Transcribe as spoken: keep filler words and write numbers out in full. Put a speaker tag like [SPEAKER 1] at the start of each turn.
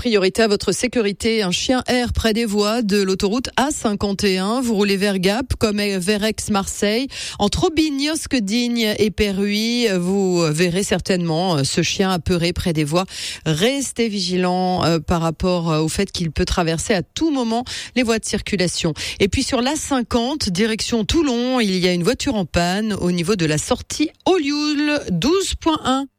[SPEAKER 1] priorité à votre sécurité. Un chien erre près des voies de l'autoroute A cinquante et un. Vous roulez vers Gap comme vers Aix-Marseille. Entre Aubigny-Digne et Perruy, vous verrez certainement ce chien apeuré près des voies. Restez vigilants euh, par rapport au fait qu'il peut traverser à tout moment les voies de circulation. Et puis sur l'A cinquante, direction Toulon, il y a une voiture en panne au niveau de la sortie Olioul douze point un.